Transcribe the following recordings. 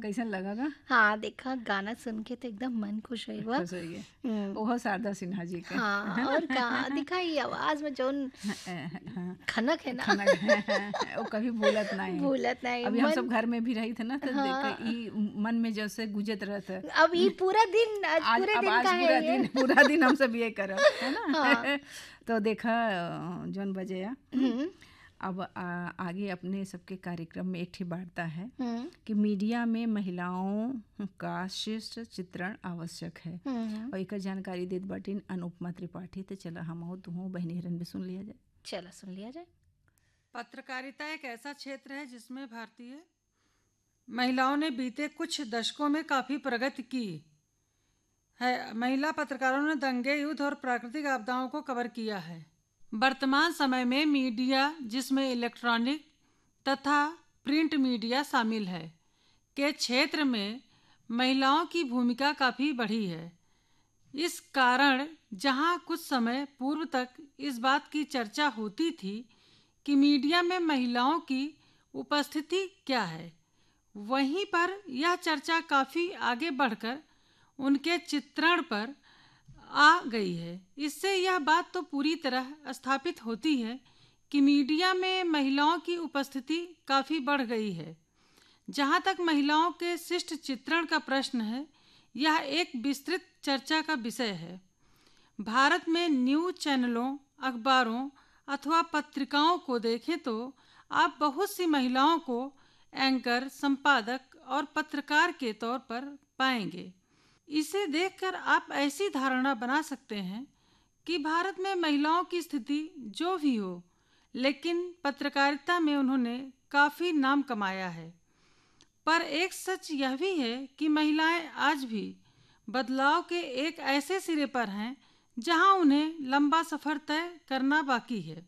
कैसन लगा गा? हाँ, देखा गाना सुन के तो एकदम मन खुश हुई हुआ। खुश होइए। ओहो शारदा सिन्हा जी के, हाँ, है और ना? का देखा ये आवाज में जौन हाँ, खनक है ना खाना वो कभी भूलत नहीं। भूलत नहीं अभी हम सब मन। घर में भी रही थे ना, तो देख हाँ, ई मन में जैसे गुजत रहता। अब ये पूरा दिन आज आज पूरे अब दिन का आज है ये। पूरा दिन हम सब ये करब, है हाँ। ना? तो देखा जौन बजेया हम्म। अब आगे अपने सबके कार्यक्रम में एक ठे वार्ता है हम्म। कि मीडिया में महिलाओं का श्रेष्ठ चित्रण आवश्यक है, हम्म। और एक जानकारी देत बाटिन अनुपमा त्रिपाठी। तो चला हम तुहों बहनेरन भी सुन लिया जाए। चलो सुन लिया जाए। पत्रकारिता एक ऐसा क्षेत्र है जिसमें भारतीय महिलाओं ने बीते कुछ दशकों में काफ़ी प्रगति की है। महिला पत्रकारों ने दंगे, युद्ध और प्राकृतिक आपदाओं को कवर किया है। वर्तमान समय में मीडिया, जिसमें इलेक्ट्रॉनिक तथा प्रिंट मीडिया शामिल है, के क्षेत्र में महिलाओं की भूमिका काफ़ी बढ़ी है। इस कारण जहां कुछ समय पूर्व तक इस बात की चर्चा होती थी कि मीडिया में महिलाओं की उपस्थिति क्या है, वहीं पर यह चर्चा काफ़ी आगे बढ़कर उनके चित्रण पर आ गई है। इससे यह बात तो पूरी तरह स्थापित होती है कि मीडिया में महिलाओं की उपस्थिति काफ़ी बढ़ गई है। जहाँ तक महिलाओं के शिष्ट चित्रण का प्रश्न है, यह एक विस्तृत चर्चा का विषय है। भारत में न्यूज़ चैनलों, अखबारों अथवा पत्रिकाओं को देखें तो आप बहुत सी महिलाओं को एंकर, संपादक और पत्रकार के तौर पर पाएंगे। इसे देखकर आप ऐसी धारणा बना सकते हैं कि भारत में महिलाओं की स्थिति जो भी हो, लेकिन पत्रकारिता में उन्होंने काफ़ी नाम कमाया है। पर एक सच यह भी है कि महिलाएं आज भी बदलाव के एक ऐसे सिरे पर हैं जहां उन्हें लंबा सफ़र तय करना बाकी है।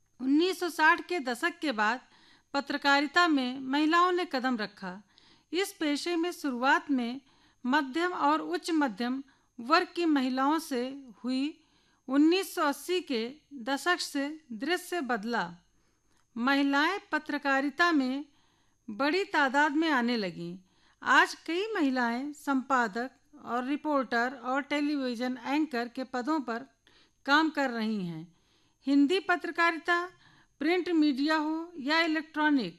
1960 के दशक के बाद पत्रकारिता में महिलाओं ने कदम रखा। इस पेशे में शुरुआत में मध्यम और उच्च मध्यम वर्ग की महिलाओं से हुई। 1980 के दशक से दृश्य बदला। महिलाएं पत्रकारिता में बड़ी तादाद में आने लगीं। आज कई महिलाएं संपादक और रिपोर्टर और टेलीविज़न एंकर के पदों पर काम कर रही हैं। हिंदी पत्रकारिता, प्रिंट मीडिया हो या इलेक्ट्रॉनिक,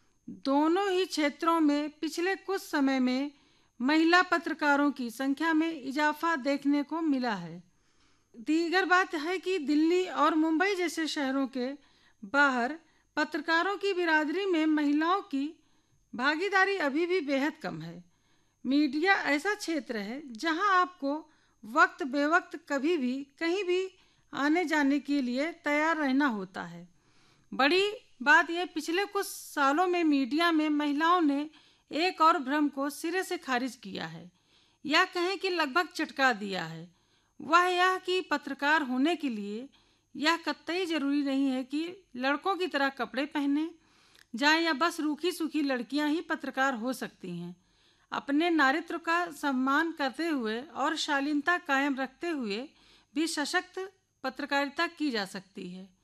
दोनों ही क्षेत्रों में पिछले कुछ समय में महिला पत्रकारों की संख्या में इजाफा देखने को मिला है। दीगर बात है कि दिल्ली और मुंबई जैसे शहरों के बाहर पत्रकारों की बिरादरी में महिलाओं की भागीदारी अभी भी बेहद कम है। मीडिया ऐसा क्षेत्र है जहां आपको वक्त बेवक्त कभी भी कहीं भी आने जाने के लिए तैयार रहना होता है। बड़ी बात यह, पिछले कुछ सालों में मीडिया में महिलाओं ने एक और भ्रम को सिरे से खारिज किया है, या कहें कि लगभग चटका दिया है। वह यह कि पत्रकार होने के लिए यह कतई जरूरी नहीं है कि लड़कों की तरह कपड़े पहने जाएं, या बस रूखी सूखी लड़कियां ही पत्रकार हो सकती हैं। अपने नारित्व का सम्मान करते हुए और शालीनता कायम रखते हुए भी सशक्त पत्रकारिता की जा सकती है।